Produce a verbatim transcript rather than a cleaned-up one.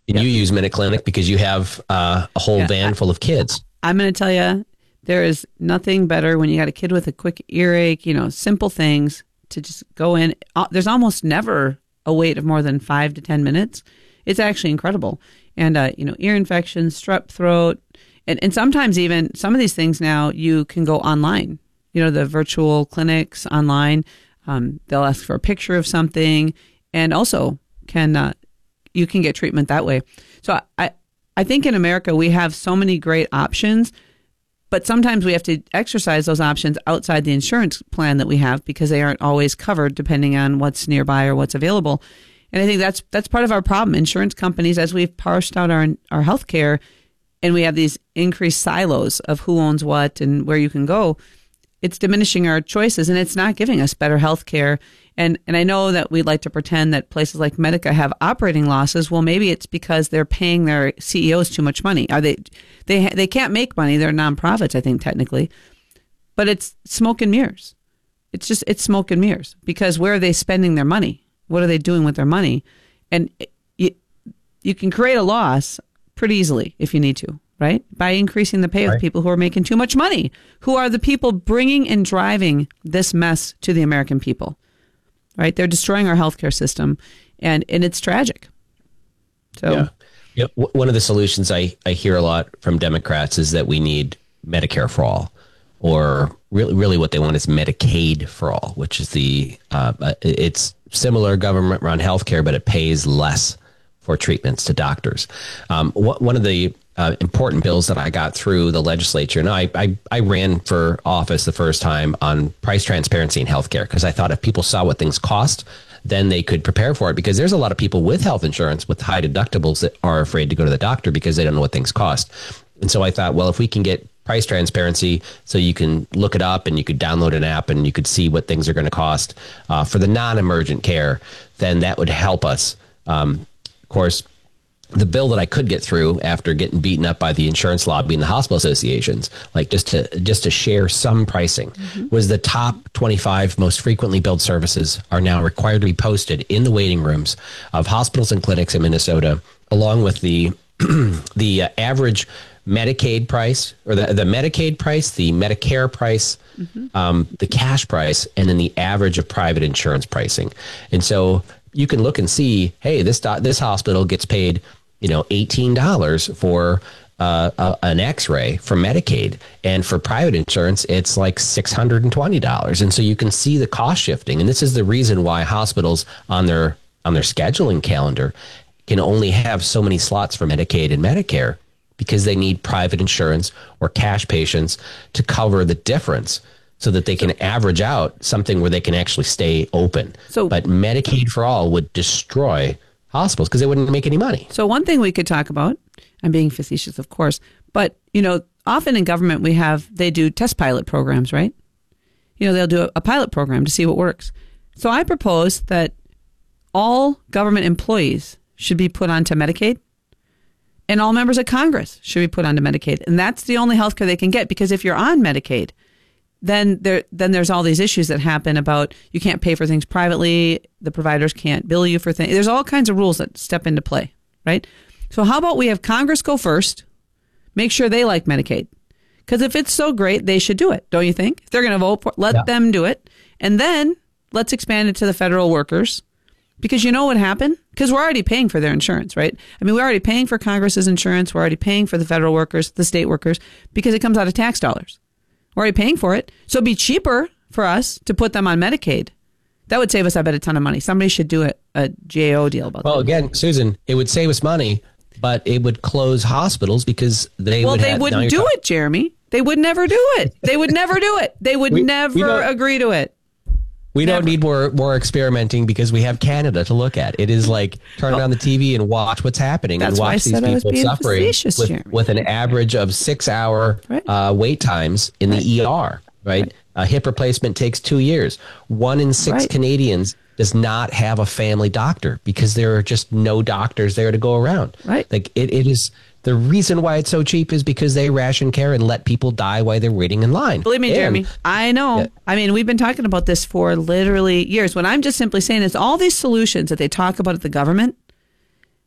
And yep. you use MinuteClinic because you have uh, a whole yeah, van I, full of kids. I'm going to tell you, there is nothing better when you got a kid with a quick earache, you know, simple things to just go in. Uh, there's almost never a wait of more than five to ten minutes. It's actually incredible. And, uh, you know, ear infections, strep throat, and, and sometimes even some of these things now you can go online. You know, the virtual clinics online, um, they'll ask for a picture of something, and also can uh, you can get treatment that way. So I, I think in America we have so many great options, but sometimes we have to exercise those options outside the insurance plan that we have because they aren't always covered depending on what's nearby or what's available. And I think that's that's part of our problem. Insurance companies, as we've parsed out our our healthcare, and we have these increased silos of who owns what and where you can go, it's diminishing our choices, and it's not giving us better health care. And and I know that we'd like to pretend that places like Medica have operating losses. Well, maybe it's because they're paying their C E Os too much money. Are they they they can't make money. They're nonprofits, I think, technically. But it's smoke and mirrors. It's just it's smoke and mirrors, because where are they spending their money? What are they doing with their money? And you, you can create a loss pretty easily if you need to, right? By increasing the pay of right. people who are making too much money, who are the people bringing and driving this mess to the American people, right? They're destroying our healthcare system, and, and it's tragic. So, yeah. Yep. One of the solutions I, I hear a lot from Democrats is that we need Medicare for all, or really, really what they want is Medicaid for all, which is the, uh, it's similar government run healthcare, but it pays less for treatments to doctors. Um, wh- one of the uh, important bills that I got through the legislature, and I, I, I ran for office the first time on price transparency in healthcare, because I thought if people saw what things cost, then they could prepare for it, because there's a lot of people with health insurance with high deductibles that are afraid to go to the doctor because they don't know what things cost. And so I thought, well, if we can get price transparency so you can look it up and you could download an app and you could see what things are going to cost uh, for the non-emergent care, then that would help us. Um, of course, the bill that I could get through after getting beaten up by the insurance lobby and the hospital associations, like just to just to share some pricing, mm-hmm. was the top twenty-five most frequently billed services are now required to be posted in the waiting rooms of hospitals and clinics in Minnesota, along with the the uh, average Medicaid price, or the, the Medicaid price, the Medicare price, mm-hmm. um, the cash price, and then the average of private insurance pricing. And so you can look and see, hey, this do- this hospital gets paid, you know, eighteen dollars for uh, a, an X-ray for Medicaid, and for private insurance, it's like six hundred twenty dollars. And so you can see the cost shifting. And this is the reason why hospitals on their on their scheduling calendar can only have so many slots for Medicaid and Medicare, because they need private insurance or cash patients to cover the difference so that they can average out something where they can actually stay open. So, but Medicaid for all would destroy hospitals because they wouldn't make any money. So one thing we could talk about, I'm being facetious, of course, but, you know, often in government we have, they do test pilot programs, right? You know, they'll do a, a pilot program to see what works. So I propose that all government employees should be put onto Medicaid, and all members of Congress should be put onto Medicaid. And that's the only health care they can get, because if you're on Medicaid, then there then there's all these issues that happen about you can't pay for things privately, the providers can't bill you for things. There's all kinds of rules that step into play, right? So how about we have Congress go first, make sure they like Medicaid. Because if it's so great, they should do it, don't you think? If they're going to vote for it, let yeah. them do it. And then let's expand it to the federal workers. Because you know what happened? Because we're already paying for their insurance, right? I mean, we're already paying for Congress's insurance. We're already paying for the federal workers, the state workers, because it comes out of tax dollars. We're already paying for it. So it'd be cheaper for us to put them on Medicaid. That would save us, I bet, a ton of money. Somebody should do a, a G A O deal about well, that. Well, again, Susan, it would save us money, but it would close hospitals because they well, would they have, wouldn't do talking. it, Jeremy. They would never do it. They would never do it. They would we, never we agree to it. We Never. don't need more more experimenting because we have Canada to look at. It is like turn oh. on the T V and watch what's happening. That's and watch why I these said people I was being suffering with, with an average of six hour right. uh, wait times in right. the E R. Right, right. A hip replacement takes two years. One in six right. Canadians does not have a family doctor because there are just no doctors there to go around. Right, like it, it is. The reason why it's so cheap is because they ration care and let people die while they're waiting in line. Believe me, and, Jeremy, I know. Yeah. I mean, we've been talking about this for literally years. What I'm just simply saying is all these solutions that they talk about at the government,